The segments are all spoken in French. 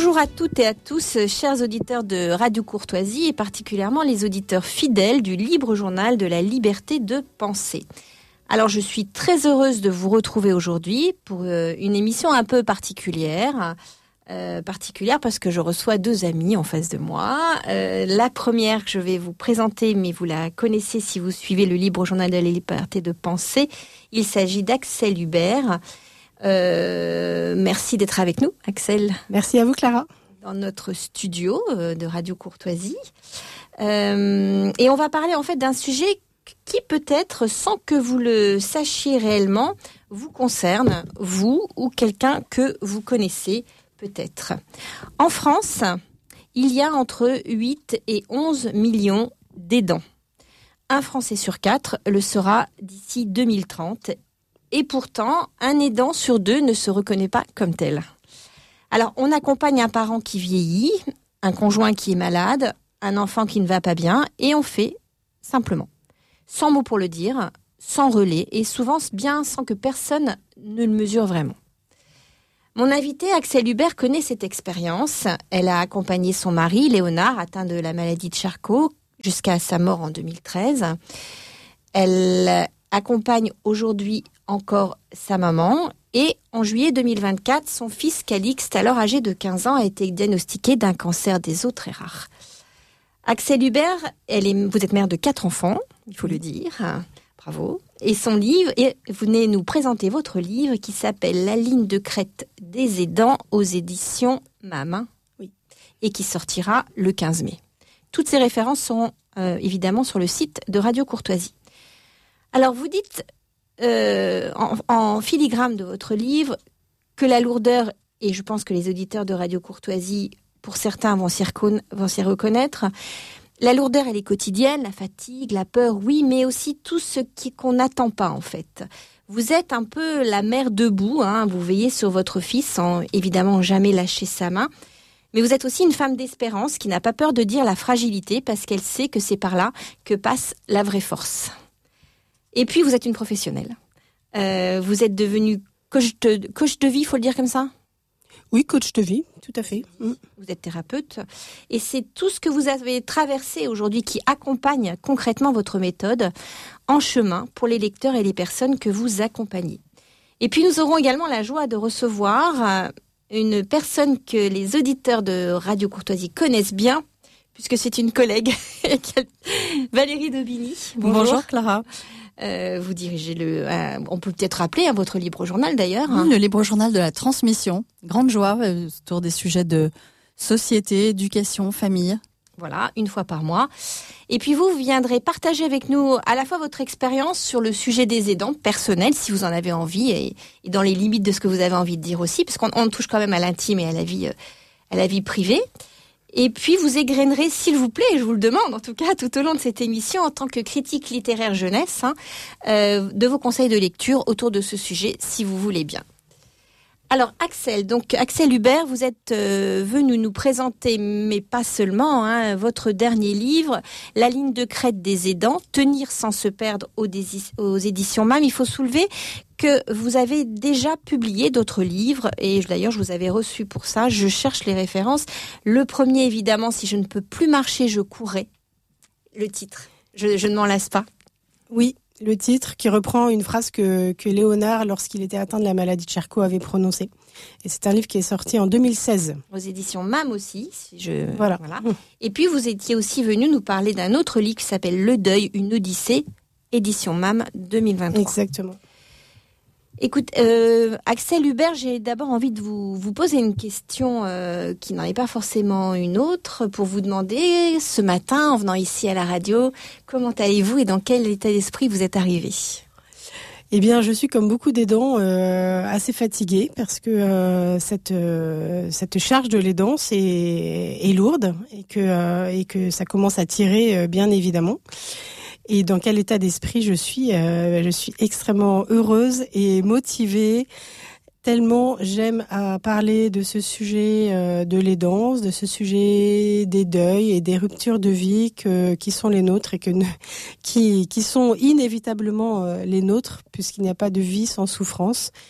Bonjour à toutes et à tous, chers auditeurs de Radio Courtoisie et particulièrement les auditeurs fidèles du libre journal de la liberté de penser. Alors je suis très heureuse de vous retrouver aujourd'hui pour une émission un peu particulière. Particulière parce que je reçois deux amis en face de moi. La première que je vais vous présenter, mais vous la connaissez si vous suivez le libre journal de la liberté de penser. Il s'agit d'Axel Hubert. Merci d'être avec nous, Axel. Merci à vous, Clara. Dans notre studio de Radio Courtoisie. Et on va parler en fait d'un sujet qui peut-être, sans que vous le sachiez réellement, vous concerne, vous ou quelqu'un que vous connaissez peut-être. En France, il y a entre 8 et 11 millions d'aidants. Un Français sur 4 le sera d'ici 2030. Et pourtant, un aidant sur 2 ne se reconnaît pas comme tel. Alors, on accompagne un parent qui vieillit, un conjoint qui est malade, un enfant qui ne va pas bien, et on fait simplement, sans mots pour le dire, sans relais, et souvent bien sans que personne ne le mesure vraiment. Mon invitée, Axel Hubert, connaît cette expérience. Elle a accompagné son mari, Léonard, atteint de la maladie de Charcot, jusqu'à sa mort en 2013. Elle accompagne aujourd'hui encore sa maman. Et en juillet 2024, son fils Calixte, alors âgé de 15 ans, a été diagnostiqué d'un cancer des os très rare. Axel Hubert, vous êtes mère de 4 enfants, il faut le dire. Bravo. Et son livre, et vous venez nous présenter votre livre qui s'appelle La ligne de crête des aidants aux éditions MAM. Oui. Et qui sortira le 15 mai. Toutes ces références seront évidemment sur le site de Radio Courtoisie. Alors vous dites en filigrane de votre livre que la lourdeur, et je pense que les auditeurs de Radio Courtoisie, pour certains, vont s'y reconnaître. La lourdeur, elle est quotidienne, la fatigue, la peur, oui, mais aussi tout ce qu'on n'attend pas, en fait. Vous êtes un peu la mère debout, vous veillez sur votre fils sans évidemment jamais lâcher sa main. Mais vous êtes aussi une femme d'espérance qui n'a pas peur de dire la fragilité parce qu'elle sait que c'est par là que passe la vraie force. Et puis, vous êtes une professionnelle. Vous êtes devenue coach de vie, il faut le dire comme ça ? Oui, coach de vie, tout à fait. Vous êtes thérapeute. Et c'est tout ce que vous avez traversé aujourd'hui qui accompagne concrètement votre méthode en chemin pour les lecteurs et les personnes que vous accompagnez. Et puis nous aurons également la joie de recevoir une personne que les auditeurs de Radio Courtoisie connaissent bien, puisque c'est une collègue, Valérie Daubigny. Bonjour Clara. Vous dirigez on peut peut-être rappeler votre libre journal d'ailleurs. Oui, le libre journal de la transmission. Grande joie autour des sujets de société, éducation, famille. Voilà, une fois par mois. Et puis vous viendrez partager avec nous à la fois votre expérience sur le sujet des aidants personnels, si vous en avez envie, et dans les limites de ce que vous avez envie de dire aussi, parce qu'on touche quand même à l'intime et à la vie privée. Et puis vous égrainerez, s'il vous plaît, et je vous le demande en tout cas, tout au long de cette émission, en tant que critique littéraire jeunesse, de vos conseils de lecture autour de ce sujet, si vous voulez bien. Alors Axel Hubert, vous êtes venu nous présenter, mais pas seulement, votre dernier livre, La ligne de crête des aidants, tenir sans se perdre aux éditions MAM. Il faut soulever que vous avez déjà publié d'autres livres, et d'ailleurs je vous avais reçu pour ça, je cherche les références. Le premier, évidemment, Si je ne peux plus marcher, je courrai. Le titre, je ne m'en lasse pas. Oui, le titre qui reprend une phrase que Léonard, lorsqu'il était atteint de la maladie de Charcot, avait prononcée. Et c'est un livre qui est sorti en 2016. Aux éditions MAM aussi. Voilà. Et puis vous étiez aussi venu nous parler d'un autre livre qui s'appelle Le Deuil, une Odyssée, édition MAM 2023. Exactement. Écoute, Axel Hubert, j'ai d'abord envie de vous poser une question qui n'en est pas forcément une autre, pour vous demander, ce matin, en venant ici à la radio, comment allez-vous et dans quel état d'esprit vous êtes arrivé ? Eh bien, je suis comme beaucoup d'aidants assez fatiguée parce que cette charge de l'aidance est lourde et que ça commence à tirer bien évidemment. Et dans quel état d'esprit je suis extrêmement heureuse et motivée, tellement j'aime à parler de ce sujet de l'aidance, de ce sujet des deuils et des ruptures de vie qui sont les nôtres et qui sont inévitablement les nôtres, puisqu'il n'y a pas de vie sans souffrance.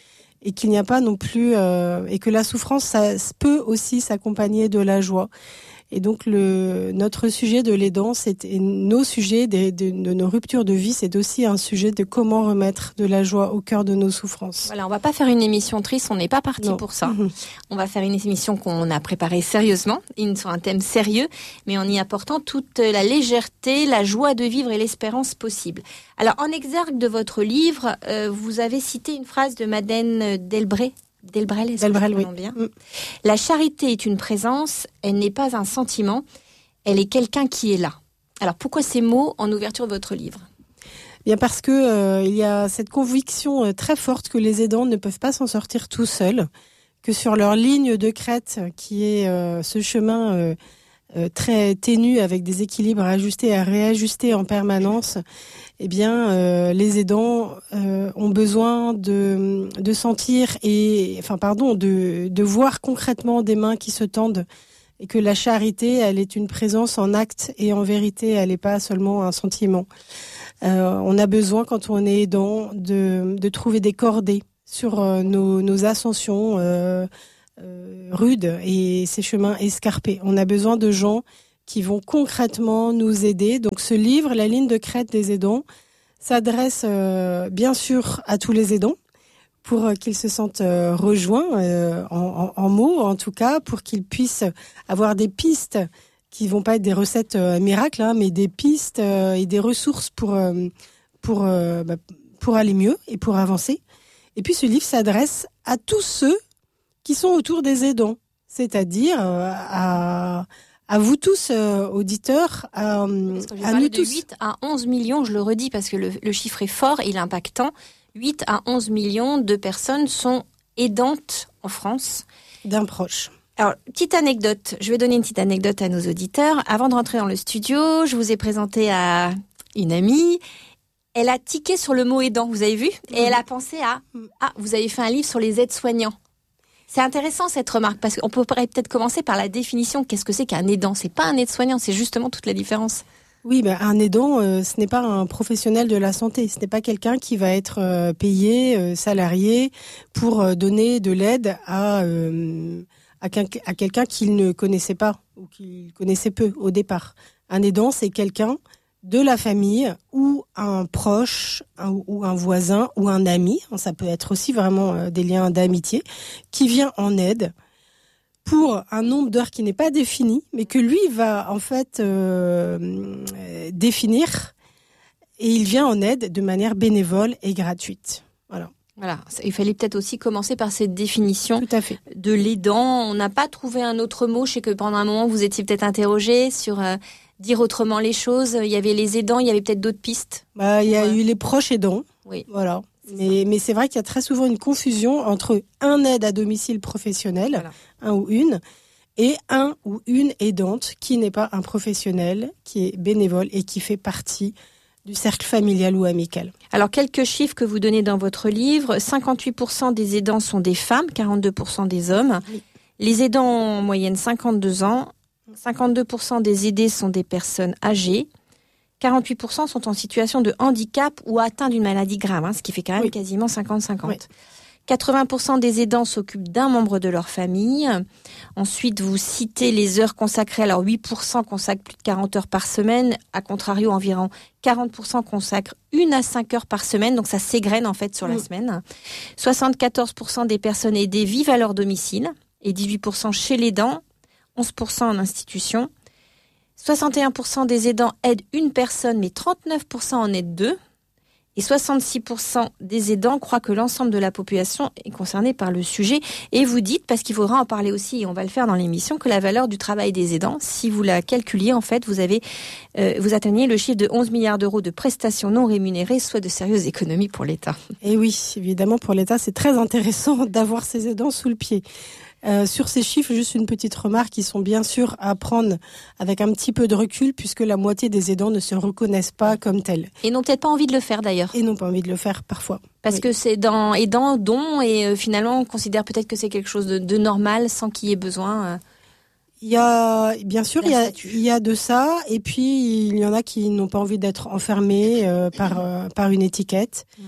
et qu'il n'y a pas non plus et que la souffrance ça peut aussi s'accompagner de la joie. Et donc notre sujet de l'aidant, et nos sujets de nos ruptures de vie, c'est aussi un sujet de comment remettre de la joie au cœur de nos souffrances. Voilà, on va pas faire une émission triste, on n'est pas parti pour ça. On va faire une émission qu'on a préparée sérieusement, sur un thème sérieux, mais en y apportant toute la légèreté, la joie de vivre et l'espérance possible. Alors, en exergue de votre livre, vous avez cité une phrase de Madeleine Delbrel, oui. Bien. La charité est une présence, elle n'est pas un sentiment, elle est quelqu'un qui est là. Alors pourquoi ces mots en ouverture de votre livre ? Bien parce que il y a cette conviction très forte que les aidants ne peuvent pas s'en sortir tout seuls, que sur leur ligne de crête, qui est ce chemin très ténu avec des équilibres à ajuster et à réajuster en permanence, eh bien, les aidants ont besoin de sentir de voir concrètement des mains qui se tendent, et que la charité, elle est une présence en acte et en vérité, elle n'est pas seulement un sentiment. On a besoin, quand on est aidant, de trouver des cordées sur nos ascensions rudes et ces chemins escarpés. On a besoin de gens qui vont concrètement nous aider. Donc ce livre, La ligne de crête des aidants, s'adresse bien sûr à tous les aidants pour qu'ils se sentent rejoints en mots, en tout cas, pour qu'ils puissent avoir des pistes qui vont pas être des recettes miracles, mais des pistes et des ressources pour aller mieux et pour avancer. Et puis ce livre s'adresse à tous ceux qui sont autour des aidants, c'est-à-dire à vous tous, auditeurs, à nous tous. De 8 à 11 millions, je le redis parce que le chiffre est fort et il est impactant. 8 à 11 millions de personnes sont aidantes en France. D'un proche. Alors, petite anecdote. Je vais donner une petite anecdote à nos auditeurs. Avant de rentrer dans le studio, je vous ai présenté à une amie. Elle a tiqué sur le mot aidant, vous avez vu ? Et elle a pensé vous avez fait un livre sur les aides-soignants. C'est intéressant cette remarque parce qu'on pourrait peut-être commencer par la définition. Qu'est-ce que c'est qu'un aidant ? C'est pas un aide-soignant, c'est justement toute la différence. Oui, un aidant, ce n'est pas un professionnel de la santé. Ce n'est pas quelqu'un qui va être payé, salarié, pour donner de l'aide à quelqu'un qu'il ne connaissait pas ou qu'il connaissait peu au départ. Un aidant, c'est quelqu'un de la famille ou un proche ou un voisin ou un ami, ça peut être aussi vraiment des liens d'amitié, qui vient en aide pour un nombre d'heures qui n'est pas défini, mais que lui va en fait définir, et il vient en aide de manière bénévole et gratuite. Voilà, il fallait peut-être aussi commencer par cette définition. Tout à fait. De l'aidant. On n'a pas trouvé un autre mot. Je sais que pendant un moment, vous étiez peut-être interrogé sur dire autrement les choses. Il y avait les aidants, il y avait peut-être d'autres pistes. Il y a eu les proches aidants. Oui. Voilà. Mais c'est vrai qu'il y a très souvent une confusion entre un aide à domicile professionnel, un ou une, et un ou une aidante qui n'est pas un professionnel, qui est bénévole et qui fait partie du cercle familial ou amical. Alors, quelques chiffres que vous donnez dans votre livre. 58% des aidants sont des femmes, 42% des hommes. Oui. Les aidants ont en moyenne 52 ans. 52% des aidés sont des personnes âgées. 48% sont en situation de handicap ou atteints d'une maladie grave, ce qui fait quand même quasiment 50-50. Oui. 80% des aidants s'occupent d'un membre de leur famille. Ensuite, vous citez les heures consacrées. Alors, 8% consacrent plus de 40 heures par semaine. À contrario, environ 40% consacrent 1 à 5 heures par semaine. Donc, ça s'égrène en fait sur la semaine. 74% des personnes aidées vivent à leur domicile et 18% chez l'aidant, 11% en institution. 61% des aidants aident une personne, mais 39% en aident deux. Et 66% des aidants croient que l'ensemble de la population est concernée par le sujet. Et vous dites, parce qu'il faudra en parler aussi, et on va le faire dans l'émission, que la valeur du travail des aidants, si vous la calculiez, en fait, vous atteignez le chiffre de 11 milliards d'euros de prestations non rémunérées, soit de sérieuses économies pour l'État. Et oui, évidemment, pour l'État, c'est très intéressant d'avoir ces aidants sous le pied. Sur ces chiffres, juste une petite remarque, qui sont bien sûr à prendre avec un petit peu de recul, puisque la moitié des aidants ne se reconnaissent pas comme tels. Et n'ont peut-être pas envie de le faire d'ailleurs. Et n'ont pas envie de le faire parfois. Parce que c'est dans aidant, don, et finalement on considère peut-être que c'est quelque chose de normal sans qu'il y ait besoin. Il y a, bien sûr, il y a de ça, et puis il y en a qui n'ont pas envie d'être enfermés par une étiquette.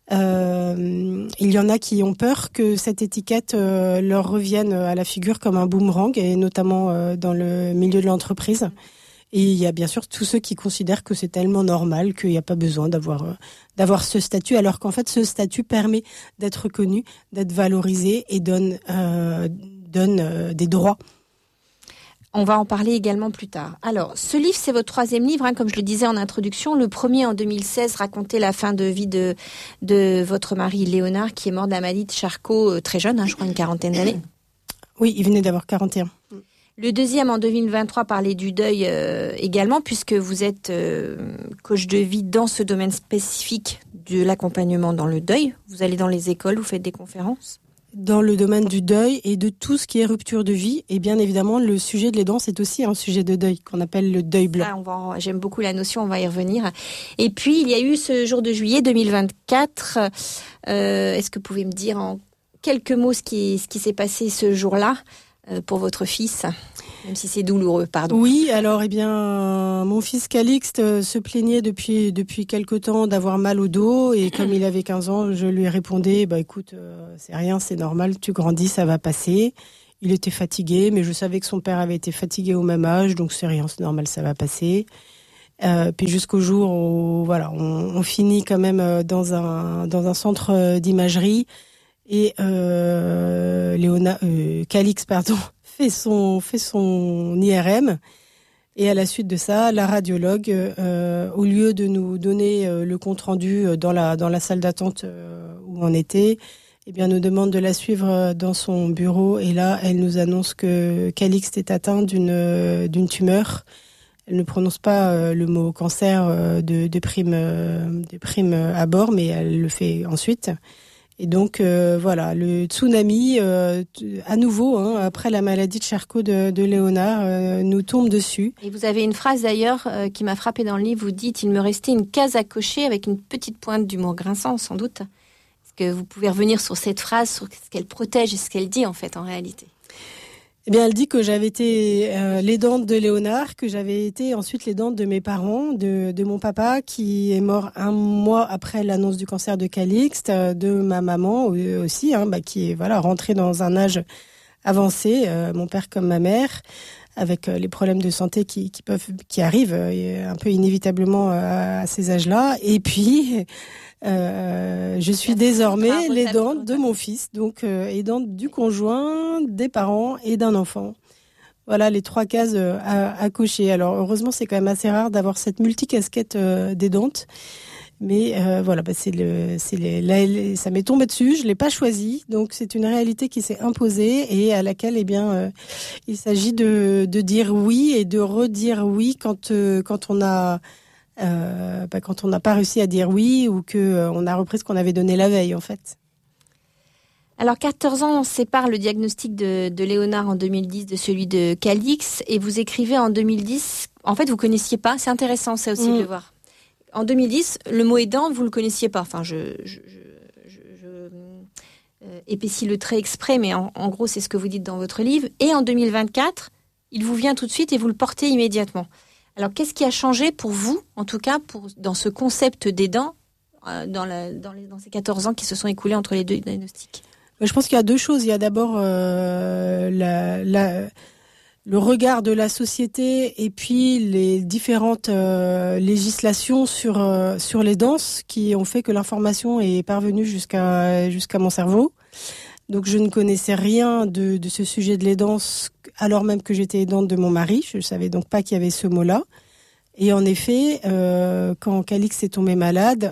Il y en a qui ont peur que cette étiquette leur revienne à la figure comme un boomerang, et notamment dans le milieu de l'entreprise. Et il y a bien sûr tous ceux qui considèrent que c'est tellement normal qu'il n'y a pas besoin d'avoir ce statut, alors qu'en fait ce statut permet d'être reconnu, d'être valorisé et donne des droits. On va en parler également plus tard. Alors, ce livre, c'est votre 3e livre, comme je le disais en introduction. Le premier, en 2016, racontait la fin de vie de votre mari Léonard, qui est mort d'un maladie de Charcot très jeune, je crois une 40aine d'années. Oui, il venait d'avoir 41. Le deuxième, en 2023, parlait du deuil également, puisque vous êtes coach de vie dans ce domaine spécifique de l'accompagnement dans le deuil. Vous allez dans les écoles, vous faites des conférences. Dans le domaine du deuil et de tout ce qui est rupture de vie, et bien évidemment le sujet de l'aidance est aussi un sujet de deuil qu'on appelle le deuil blanc. J'aime beaucoup la notion, on va y revenir. Et puis il y a eu ce jour de juillet 2024. Est-ce que vous pouvez me dire en quelques mots ce qui s'est passé ce jour-là pour votre fils, même si c'est douloureux, pardon. Oui, alors mon fils Calixte se plaignait depuis quelque temps d'avoir mal au dos, et comme il avait 15 ans, je lui répondais écoute, c'est rien, c'est normal, tu grandis, ça va passer. Il était fatigué, mais je savais que son père avait été fatigué au même âge, donc c'est rien, c'est normal, ça va passer. Puis jusqu'au jour où on finit quand même dans un centre d'imagerie, et Calixte fait son IRM, et à la suite de ça, la radiologue, au lieu de nous donner le compte rendu dans la salle d'attente où on était, nous demande de la suivre dans son bureau, et là elle nous annonce que Calixte est atteint d'une tumeur. Elle ne prononce pas le mot cancer de prime abord, mais elle le fait ensuite. Et donc le tsunami, à nouveau, après la maladie de Charcot de Léonard, nous tombe dessus. Et vous avez une phrase d'ailleurs qui m'a frappée dans le livre. Vous dites: il me restait une case à cocher, avec une petite pointe d'humour grinçant sans doute. Est-ce que vous pouvez revenir sur cette phrase, sur ce qu'elle protège et ce qu'elle dit en fait en réalité? Eh bien, elle dit que j'avais été l'aidante de Léonard, que j'avais été ensuite l'aidante de mes parents, de mon papa qui est mort 1 mois après l'annonce du cancer de Calixte, de ma maman aussi, qui est rentrée dans un âge avancé, mon père comme ma mère, avec les problèmes de santé qui arrivent un peu inévitablement à ces âges-là. Et puis je suis désormais l'aidante de mon fils, donc aidante du conjoint, des parents et d'un enfant. Voilà les 3 cases à cocher. Alors heureusement, c'est quand même assez rare d'avoir cette multicasquette d'aidante. Mais ça m'est tombé dessus, je l'ai pas choisi, donc c'est une réalité qui s'est imposée et à laquelle il s'agit de dire oui et de redire oui quand on n'a pas réussi à dire oui, ou que on a repris ce qu'on avait donné la veille en fait. Alors 14 ans, on sépare le diagnostic de Léonard en 2010 de celui de Calixte, et vous écrivez en 2010. En fait, vous connaissiez pas. C'est intéressant ça aussi de le voir. En 2010, le mot aidant, vous le connaissiez pas. Enfin, je épaissis le trait exprès, mais en gros, c'est ce que vous dites dans votre livre. Et en 2024, il vous vient tout de suite et vous le portez immédiatement. Alors, qu'est-ce qui a changé pour vous, en tout cas, dans ce concept d'aidant, dans ces 14 ans qui se sont écoulés entre les deux diagnostics? Je pense qu'il y a 2 choses. Il y a d'abord le regard de la société, et puis les différentes législations sur les danses qui ont fait que l'information est parvenue jusqu'à mon cerveau. Donc je ne connaissais rien de ce sujet de l'aidance, alors même que j'étais aidante de mon mari. Je ne savais donc pas qu'il y avait ce mot-là. Et en effet, quand Calixte est tombé malade,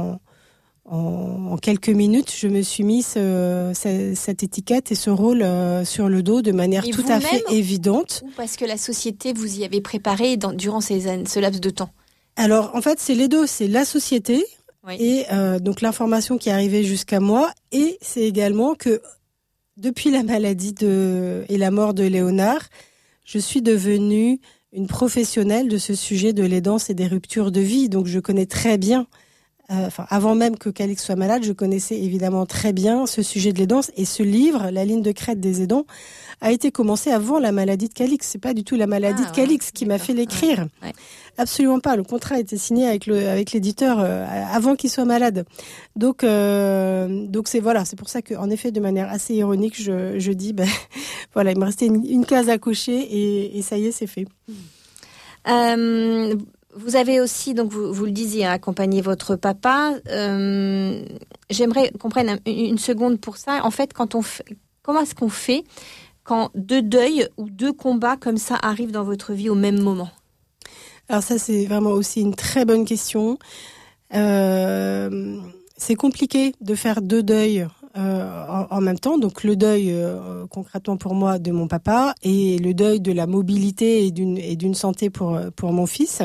en quelques minutes, je me suis mis cette étiquette et ce rôle sur le dos de manière tout à fait évidente. Ou parce que la société vous y avait préparé durant ce laps de temps? Alors, en fait, c'est les deux. C'est la société et donc l'information qui arrivait jusqu'à moi. Et c'est également que depuis la maladie et la mort de Léonard, je suis devenue une professionnelle de ce sujet de l'aidance et des ruptures de vie. Donc, je connais très bien avant même que Calix soit malade, je connaissais évidemment très bien ce sujet de l'aidance. Et ce livre, La ligne de crête des aidants, a été commencé avant la maladie de Calix. C'est pas du tout la maladie de Calix qui m'a fait l'écrire. Ouais. Absolument pas. Le contrat a été signé avec l'éditeur avant qu'il soit malade. Donc c'est pour ça que, en effet, de manière assez ironique, je dis, voilà, il me restait une case à cocher et ça y est, c'est fait. Vous avez aussi, donc vous le disiez, accompagné votre papa. J'aimerais qu'on prenne une seconde pour ça. En fait, comment est-ce qu'on fait quand 2 deuils ou 2 combats comme ça arrivent dans votre vie au même moment ? Alors ça, c'est vraiment aussi une très bonne question. C'est compliqué de faire 2 deuils en même temps. Donc le deuil, concrètement pour moi, de mon papa et le deuil de la mobilité et d'une santé pour mon fils.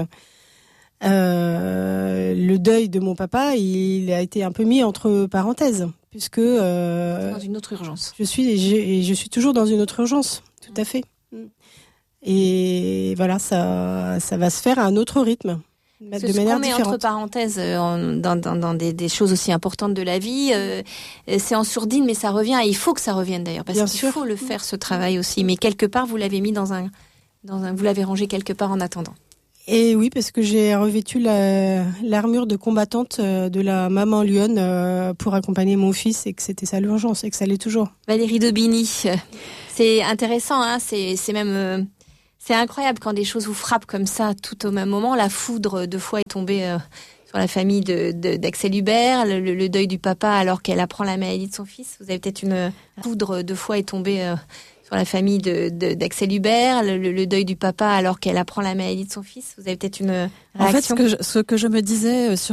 Le deuil de mon papa, il a été un peu mis entre parenthèses, puisque dans une autre urgence. Je suis toujours dans une autre urgence, tout à fait. Et voilà, ça va se faire à un autre rythme, de manière différente. Ce qu'on met entre parenthèses dans des choses aussi importantes de la vie, c'est en sourdine, mais ça revient. Et il faut que ça revienne d'ailleurs, parce qu'il faut le faire, ce travail aussi. Mais quelque part, vous l'avez mis vous l'avez rangé quelque part en attendant. Et oui, parce que j'ai revêtu l'armure de combattante de la maman lionne pour accompagner mon fils, et que c'était ça l'urgence, et que ça l'est toujours. Valérie Daubigny, c'est intéressant, hein, c'est même... c'est incroyable quand des choses vous frappent comme ça tout au même moment. La foudre 2 fois est tombée sur la famille d'Axel Hubert, le deuil du papa alors qu'elle apprend la maladie de son fils. Vous avez peut-être une foudre 2 fois est tombée... sur la famille d'Axel Hubert, le deuil du papa alors qu'elle apprend la maladie de son fils. Vous avez peut-être une réaction. En fait, ce que je me disais sur